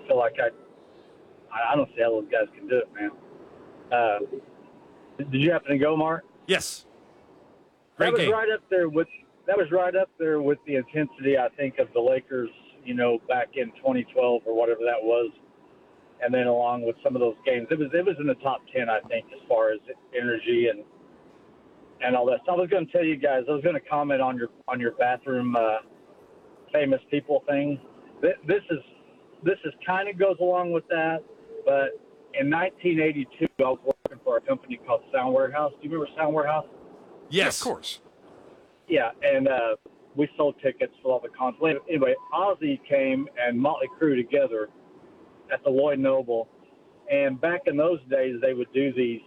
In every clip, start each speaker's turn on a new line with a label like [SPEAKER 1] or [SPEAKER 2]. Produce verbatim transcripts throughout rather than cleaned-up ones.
[SPEAKER 1] feel like I, I don't see how those guys can do it, man. Uh, did you happen to go, Mark?
[SPEAKER 2] Yes. Great
[SPEAKER 1] that was
[SPEAKER 2] game.
[SPEAKER 1] right up there with that was right up there with the intensity, I think, of the Lakers, you know, back in twenty twelve or whatever that was, and then along with some of those games, it was it was in the top ten, I think, as far as energy and and all that. So I was going to tell you guys, I was going to comment on your on your bathroom uh, famous people thing. This, this is this is kind of goes along with that, but in nineteen eighty-two, I was working for a company called Sound Warehouse. Do you remember Sound Warehouse?
[SPEAKER 2] Yes,
[SPEAKER 3] yeah, of course.
[SPEAKER 1] Yeah, and uh, we sold tickets for all the concerts. Anyway, Ozzy came and Motley Crue together at the Lloyd Noble, and back in those days, they would do these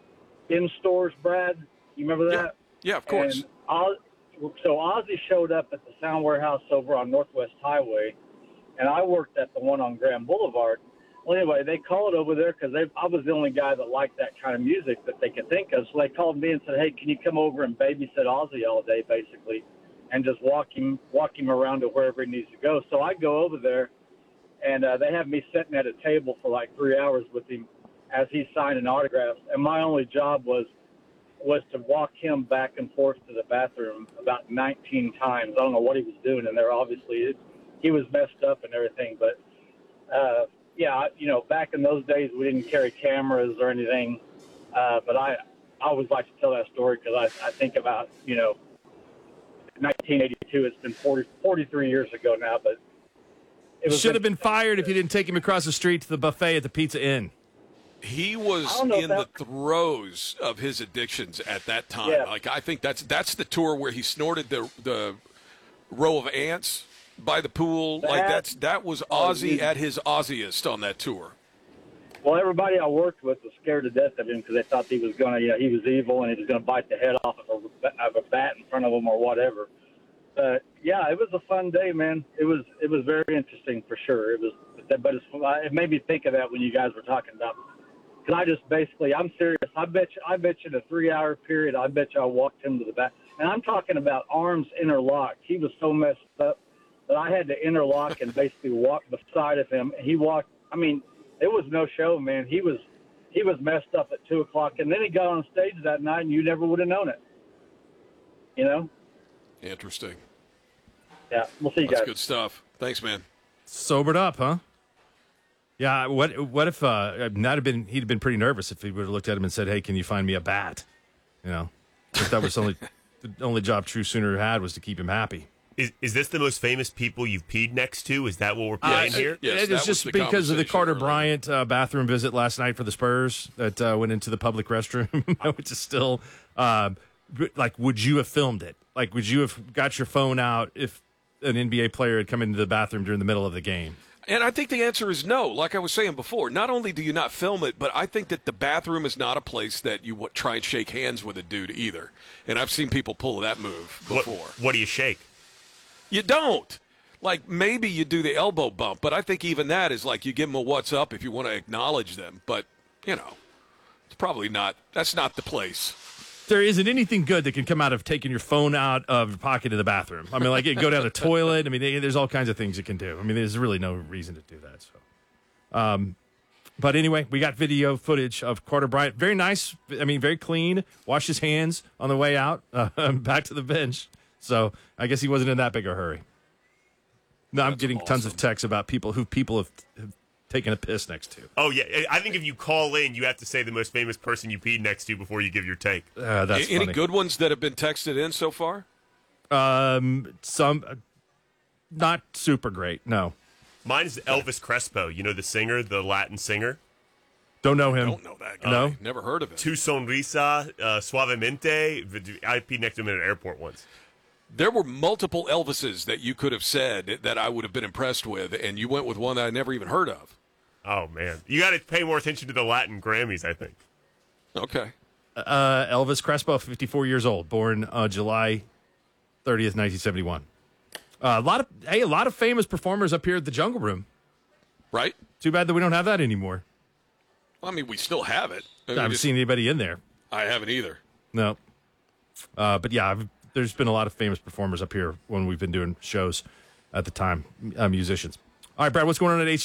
[SPEAKER 1] in stores. Brad, you remember that?
[SPEAKER 3] Yeah, yeah of course.
[SPEAKER 1] And Oz, so Ozzy showed up at the Sound Warehouse over on Northwest Highway, and I worked at the one on Grand Boulevard. Well, anyway, they called over there because I was the only guy that liked that kind of music that they could think of. So they called me and said, "Hey, can you come over and babysit Ozzy all day, basically, and just walk him walk him around to wherever he needs to go?" So I go over there, and uh, they have me sitting at a table for like three hours with him as he's signing autographs. And my only job was was to walk him back and forth to the bathroom about nineteen times. I don't know what he was doing in there. Obviously, it, he was messed up and everything, but. Uh, Yeah, you know, back in those days, we didn't carry cameras or anything. Uh, but I, I always like to tell that story because I, I think about, you know, nineteen eighty-two. It's been forty, forty-three years ago now, but it was
[SPEAKER 2] should have been fired if you didn't take him across the street to the buffet at the Pizza Inn.
[SPEAKER 3] He was in that... the throes of his addictions at that time.
[SPEAKER 1] Yeah.
[SPEAKER 3] Like I think that's that's the tour where he snorted the the row of ants by the pool.
[SPEAKER 1] That,
[SPEAKER 3] like that's that was Ozzy at his Ozziest on that tour.
[SPEAKER 1] Well, everybody I worked with was scared to death of him because they thought he was going to, you know, he was evil and he was going to bite the head off of a, of a bat in front of them or whatever. But yeah, it was a fun day, man. It was it was very interesting for sure. It was, but it's, it made me think of that when you guys were talking about. Because I just basically, I'm serious. I bet you, I bet you, in a three-hour period, I bet you I walked him to the back, and I'm talking about arms interlocked. He was so messed up that I had to interlock and basically walk beside of him. He walked. I mean, it was no show, man. He was he was messed up at two o'clock, and then he got on stage that night, and you never would have known it. You know.
[SPEAKER 3] Interesting.
[SPEAKER 1] Yeah, we'll see you
[SPEAKER 3] That's
[SPEAKER 1] guys.
[SPEAKER 3] good stuff. Thanks, man.
[SPEAKER 2] Sobered up, huh? Yeah. What What if uh, not have been? He'd have been pretty nervous if he would have looked at him and said, "Hey, can you find me a bat?" You know, if that was only the only job True Sooner had was to keep him happy.
[SPEAKER 4] Is is this the most famous people you've peed next to? Is that what we're playing
[SPEAKER 2] uh,
[SPEAKER 4] here?
[SPEAKER 3] Yes,
[SPEAKER 2] it is just because of the Carter
[SPEAKER 3] earlier.
[SPEAKER 2] Bryant uh, bathroom visit last night for the Spurs that uh, went into the public restroom, which is still uh, like, would you have filmed it? Like, would you have got your phone out if an N B A player had come into the bathroom during the middle of the game?
[SPEAKER 3] And I think the answer is no. Like I was saying before, not only do you not film it, but I think that the bathroom is not a place that you w- try and shake hands with a dude either. And I've seen people pull that move before.
[SPEAKER 4] What, what do you shake?
[SPEAKER 3] You don't. Like, maybe you do the elbow bump, but I think even that is like you give them a what's up if you want to acknowledge them. But, you know, it's probably not, that's not the place.
[SPEAKER 2] There isn't anything good that can come out of taking your phone out of your pocket in the bathroom. I mean, like, it go down the toilet. I mean, there's all kinds of things you can do. I mean, there's really no reason to do that. So, um, but anyway, we got video footage of Carter Bryant. Very nice. I mean, very clean. Washed his hands on the way out, uh, back to the bench. So I guess he wasn't in that big a hurry. No, I'm
[SPEAKER 3] That's
[SPEAKER 2] getting
[SPEAKER 3] awesome.
[SPEAKER 2] tons of texts about people who people have, have taken a piss next to.
[SPEAKER 4] Oh, yeah. I think if you call in, you have to say the most famous person you peed next to before you give your take.
[SPEAKER 2] Uh, that's
[SPEAKER 3] A- Any
[SPEAKER 2] funny.
[SPEAKER 3] good ones that have been texted in so far?
[SPEAKER 2] Um, some uh, not super great. No,
[SPEAKER 4] Mine is Elvis Crespo. You know the singer, the Latin singer?
[SPEAKER 2] don't know him.
[SPEAKER 3] Don't know that guy.
[SPEAKER 2] No?
[SPEAKER 3] Never heard of it.
[SPEAKER 4] Tu sonrisa, uh, suavemente. I peed next to him at an airport once.
[SPEAKER 3] There were multiple Elvises that you could have said that I would have been impressed with, and you went with one that I never even heard of.
[SPEAKER 4] Oh, man. You got to pay more attention to the Latin Grammys, I think.
[SPEAKER 3] Okay.
[SPEAKER 2] Uh, Elvis Crespo, fifty-four years old, born uh, July thirtieth, nineteen seventy-one. Uh, a lot of hey, a lot of famous performers up here at the Jungle Room.
[SPEAKER 3] Right?
[SPEAKER 2] Too bad that we don't have that anymore.
[SPEAKER 3] Well, I mean, we still have it. I,
[SPEAKER 2] I
[SPEAKER 3] mean,
[SPEAKER 2] haven't
[SPEAKER 3] just-
[SPEAKER 2] seen anybody in there.
[SPEAKER 3] I haven't either.
[SPEAKER 2] No. Uh, but yeah, I've, there's been a lot of famous performers up here when we've been doing shows at the time, uh, musicians. All right, Brad, what's going on at H